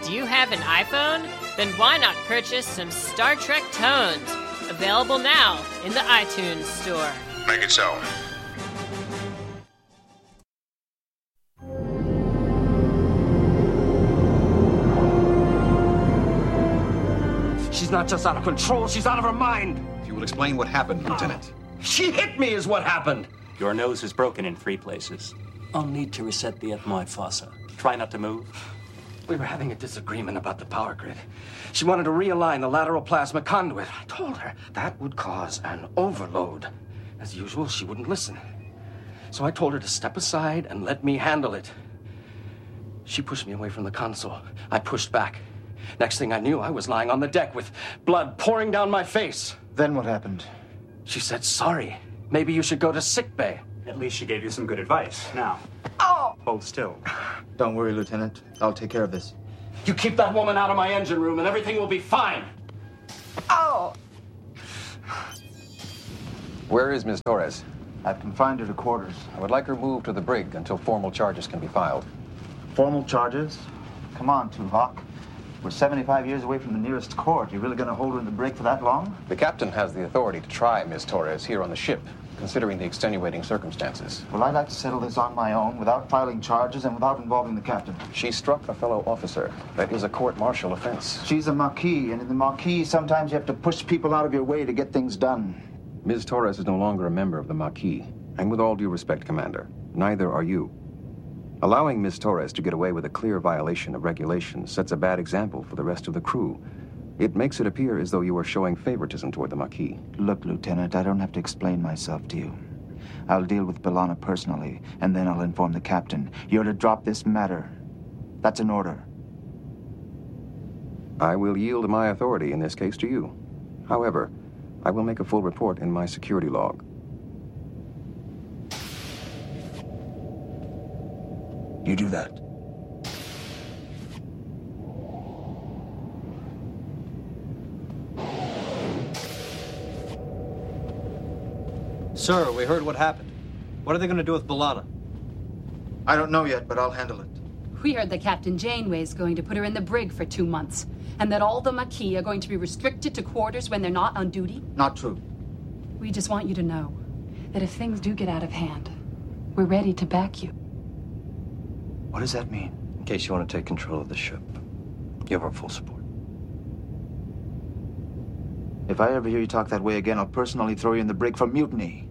Do you have an iPhone? Then why not purchase some Star Trek tones? Available now in the iTunes Store. Make it so. She's not just out of control, she's out of her mind. If you will explain what happened, Lieutenant. She hit me is what happened. Your nose is broken in 3 places. I'll need to reset the ethmoid fossa. Try not to move. We were having a disagreement about the power grid. She wanted to realign the lateral plasma conduit. I told her that would cause an overload. As usual, she wouldn't listen. So I told her to step aside and let me handle it. She pushed me away from the console. I pushed back. Next thing I knew, I was lying on the deck with blood pouring down my face. Then what happened? She said, sorry. Maybe you should go to sickbay. At least she gave you some good advice. Now, hold still. Don't worry, Lieutenant. I'll take care of this. You keep that woman out of my engine room and everything will be fine. Oh! Where is Ms. Torres? I've confined her to quarters. I would like her moved to the brig until formal charges can be filed. Formal charges? Come on, Tuvok. We're 75 years away from the nearest court. You really going to hold her in the brig for that long? The captain has the authority to try Ms. Torres here on the ship, considering the extenuating circumstances. Well, I'd like to settle this on my own without filing charges and without involving the captain. She struck a fellow officer. That is a court-martial offense. She's a Maquis, and in the Maquis, sometimes you have to push people out of your way to get things done. Ms. Torres is no longer a member of the Maquis. And with all due respect, Commander, neither are you. Allowing Ms. Torres to get away with a clear violation of regulations sets a bad example for the rest of the crew. It makes it appear as though you are showing favoritism toward the Maquis. Look, Lieutenant, I don't have to explain myself to you. I'll deal with B'Elanna personally, and then I'll inform the captain. You're to drop this matter. That's an order. I will yield my authority in this case to you. However, I will make a full report in my security log. You do that. Sir, we heard what happened. What are they going to do with B'Elanna? I don't know yet, but I'll handle it. We heard that Captain Janeway is going to put her in the brig for 2 months, and that all the Maquis are going to be restricted to quarters when they're not on duty. Not true. We just want you to know that if things do get out of hand, we're ready to back you. What does that mean? In case you want to take control of the ship, you have our full support. If I ever hear you talk that way again, I'll personally throw you in the brig for mutiny.